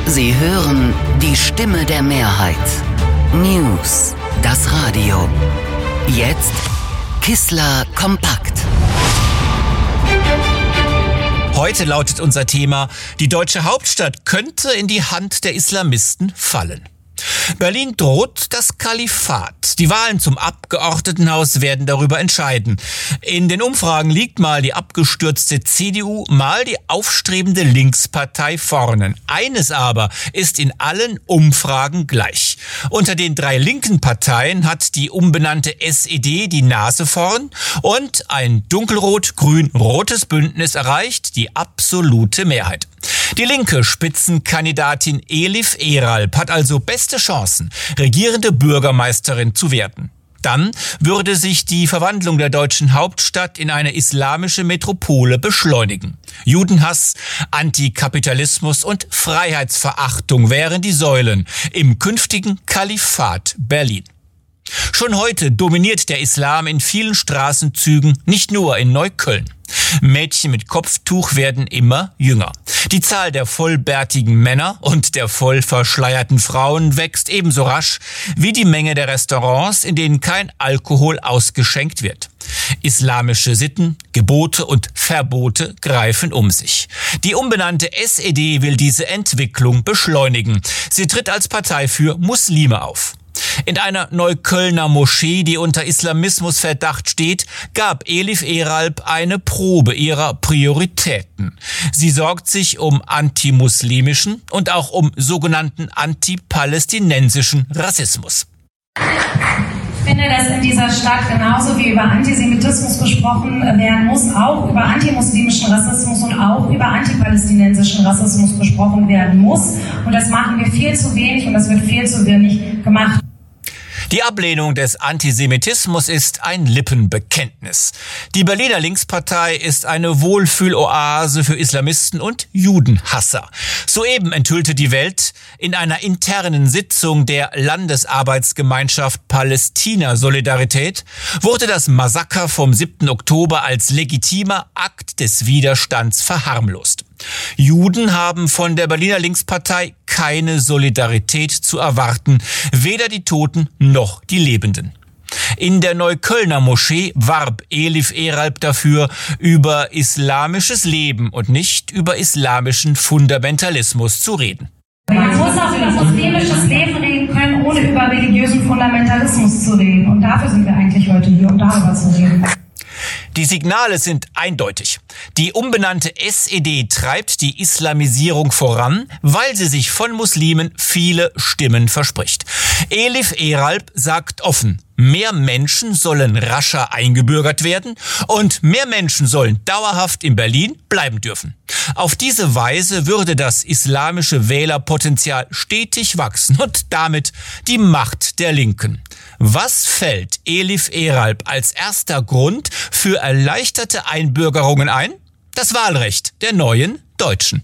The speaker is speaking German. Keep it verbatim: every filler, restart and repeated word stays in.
Sie hören die Stimme der Mehrheit. News, das Radio. Jetzt Kissler kompakt. Heute lautet unser Thema: Die deutsche Hauptstadt könnte in die Hand der Islamisten fallen. Berlin droht das Kalifat. Die Wahlen zum Abgeordnetenhaus werden darüber entscheiden. In den Umfragen liegt mal die abgestürzte C D U, mal die aufstrebende Linkspartei vorne. Eines aber ist in allen Umfragen gleich: Unter den drei linken Parteien hat die umbenannte S E D die Nase vorn und ein dunkelrot-grün-rotes Bündnis erreicht die absolute Mehrheit. Die linke Spitzenkandidatin Elif Eralp hat also beste Chancen, regierende Bürgermeisterin zu werden. Dann würde sich die Verwandlung der deutschen Hauptstadt in eine islamische Metropole beschleunigen. Judenhass, Antikapitalismus und Freiheitsverachtung wären die Säulen im künftigen Kalifat Berlin. Schon heute dominiert der Islam in vielen Straßenzügen, nicht nur in Neukölln. Mädchen mit Kopftuch werden immer jünger. Die Zahl der vollbärtigen Männer und der voll verschleierten Frauen wächst ebenso rasch wie die Menge der Restaurants, in denen kein Alkohol ausgeschenkt wird. Islamische Sitten, Gebote und Verbote greifen um sich. Die umbenannte S E D will diese Entwicklung beschleunigen. Sie tritt als Partei für Muslime auf. In einer Neuköllner Moschee, die unter Islamismusverdacht steht, gab Elif Eralp eine Probe ihrer Prioritäten. Sie sorgt sich um antimuslimischen und auch um sogenannten antipalästinensischen Rassismus. Ich finde, dass in dieser Stadt genauso wie über Antisemitismus gesprochen werden muss, auch über antimuslimischen Rassismus und auch über antipalästinensischen Rassismus gesprochen werden muss. Und das machen wir viel zu wenig und das wird viel zu wenig gemacht. Die Ablehnung des Antisemitismus ist ein Lippenbekenntnis. Die Berliner Linkspartei ist eine Wohlfühloase für Islamisten und Judenhasser. Soeben enthüllte die Welt in einer internen Sitzung der Landesarbeitsgemeinschaft Palästina-Solidarität, wurde das Massaker vom siebten Oktober als legitimer Akt des Widerstands verharmlost. Juden haben von der Berliner Linkspartei keine Solidarität zu erwarten, weder die Toten noch die Lebenden. In der Neuköllner Moschee warb Elif Eralp dafür, über islamisches Leben und nicht über islamischen Fundamentalismus zu reden. Man muss auch über muslimisches Leben reden können, ohne über religiösen Fundamentalismus zu reden. Und dafür sind wir eigentlich heute hier, um darüber zu reden. Die Signale sind eindeutig. Die umbenannte S E D treibt die Islamisierung voran, weil sie sich von Muslimen viele Stimmen verspricht. Elif Eralp sagt offen: Mehr Menschen sollen rascher eingebürgert werden und mehr Menschen sollen dauerhaft in Berlin bleiben dürfen. Auf diese Weise würde das islamische Wählerpotenzial stetig wachsen und damit die Macht der Linken. Was fällt Elif Eralp als erster Grund für erleichterte Einbürgerungen ein? Das Wahlrecht der neuen Deutschen.